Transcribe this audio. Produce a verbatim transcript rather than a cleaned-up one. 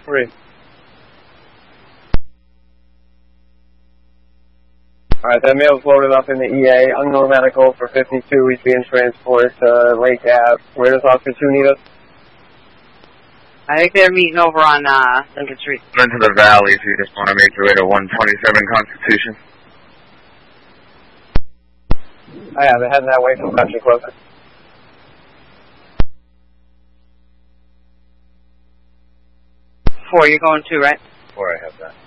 three. Alright, that male's loaded up in the E A. Unknown medical for fifty-two. He's being transported to Lake Ave. Where does Officer two need us? I think they're meeting over on uh, Lincoln Street. Into the valley if you just want to make your way to one twenty-seven Constitution. I have it. Heading that way from Country Club. Four, you're going too, right? Four, I have that.